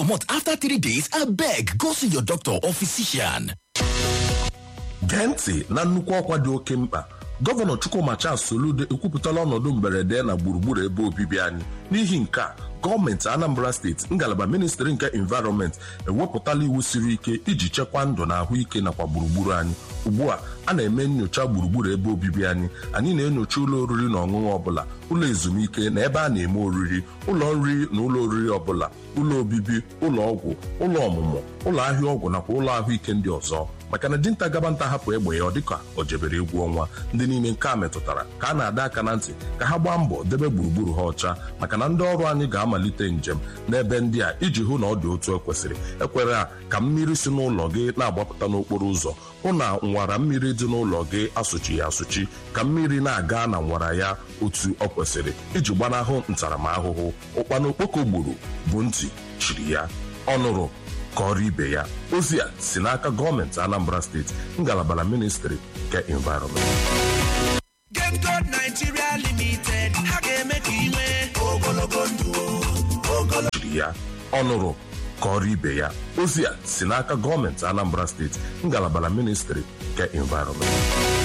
comot after 3 days, abeg go see your doctor or physician. Gee ntị na nnukwu ọkwa dị oke mkpa. Gọvanọ Chukwumacha Soludo ekwupụtala ọnọdụ mberede na gburugburu ebe obibi anyị. N'ihi nke a, gọọmenti Anambra steeti ngalaba ministri nke environment ewepụtala iwu siri ike iji chekwaa ndụ na ahụike nakwa gburugburu anyị. Ugbu a na-eme nnyocha gburugburu ebe obibi anyị. Anyị na-enyocha ụlọ oriri na ọṅụṅụ ọbụla, ụlọ ezumike na ebe a na-eme oriri, ụlọ nri na ụlọ oriri ọbụla, ụlọ obibi, ụlọ ọgwụ, ụlọ ọmụmụ, ụlọ ahịa ọgwụ nakwa ụlọ ahụike ndị ọzọ. Maka na dinta gaba nta hapụ egbe ya ọ dịka o jebere egwu ọnwa. Ndị niile nke a metụtara ka a na-ada aka na ntị ka ha gbaa mbọ debe gburugburu ha ọcha, maka na ndị ọrụ anyị ga-amalite njem n'ebe ndị a iji hụ na ọ dị otu ekwesịrị. Ekwere a ka mmiri si n'ụlọ gị na-agbapụta n'okporo ụzọ, hụ na nwara mmiri dị n'ụlọ gị asụchi ya asụchi, ka mmiri na-aga na nwara ya otu ọ kwesịrị iji gbanahụ ntaramahụhụ. Ụkpana okpoko gburu bụ ntị chiri ya, ọ nụrụ ka ọrụ ibe ya. Ozi a si n'aka gọọmenti Anambra steeti ngalaba ministri nke environment. Get God Nigeria Limited, ha ga-eme ka inwe ogologo ndụ chiri ya, ọ nụrụ ka ọrụ ibe ya. Ozi a si n'aka gọọmenti Anambra steeti ngalaba ministri nke environment.